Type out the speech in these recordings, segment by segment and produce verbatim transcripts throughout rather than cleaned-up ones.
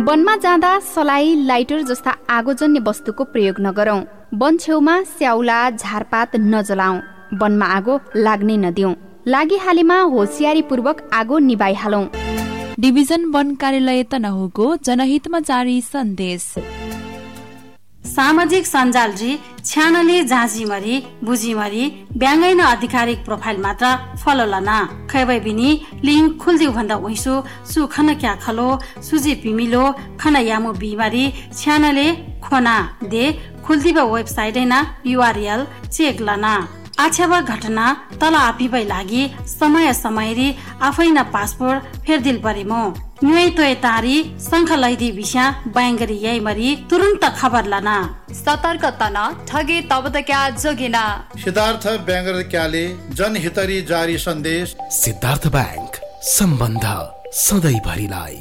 वनमा जाँदा सलाई, लाइटर जस्ता आगोजन्य वस्तुको प्रयोग नगरौं। वन छेउमा स्याउला, झारपात नजलाऊ। वनमा आगो लाग्नै नदिऊ। लागिहालेमा होसियारीपूर्वक आगो निभाइहालौं। डिभिजन वन कार्यालय तनहुको जनहितमा जारी सन्देश। सामाजिक सञ्जाल री छ्यानले जाँचीमरी बुझीमरी ब्याङ्गैन आधिकारिक प्रोफाइल मात्र फलो लना खैबै बिनी लिङ्क खुल्दिउ भन्दा उइसु सु खन क्या खलो सुजी पिमिलो खन यामु बिमारी छ्यानले खोना दे खुल्दिबा वेबसाइट हैन युआरएल चेक लना आछ्यावा घटना तल आफिबै लागि समय समयरी आफै न पासपोर्ट फेरदिल परेमो न्युइ तोय तारी संख लैदी विषय बैंगरी यही मरी तुरंत खबर लाना सतर्क तना ठगे तब क्या जोगिना। सिद्धार्थ बैंगर क्याले जनहितरी जारी सन्देश। सिद्धार्थ बैंक सम्बन्ध सधैँभरिलाई।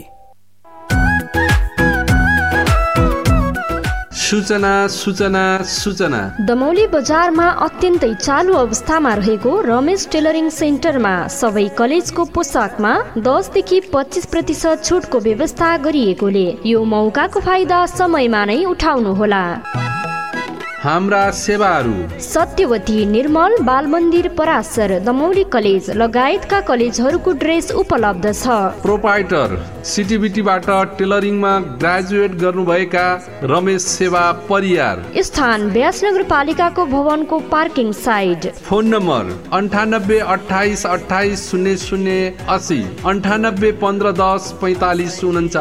सूचना सूचना सूचना दमौली बजारमा अत्यन्तै चालु अवस्थामा रहेको रमेश टेलरिङ सेन्टरमा सबै कलेजको पोसाकमा दस देखि पच्चीस प्रतिशत छुटको व्यवस्था गरिएकोले यो मौकाको फाइदा समयमा नै उठाउनुहोला। हाम्रा सेवाहरू सत्यवती, निर्मल, बाल मन्दिर, पराशर, दमौली कलेज लगायतका कलेजहरूको ड्रेस उपलब्ध छ। प्रोपाइटर सिटिबिटीबाट टेलरिङमा ग्रेजुएट गर्नुभएका रमेश सेवा परियार। स्थान ब्यास नगरपालिकाको भवनको पार्किङ साइड। फोन नम्बर अन्ठानब्बे अठाइस अठाइस शून्य शून्य असी अन्ठानब्बे पन्ध्र दस पैँतालिस उन्चास।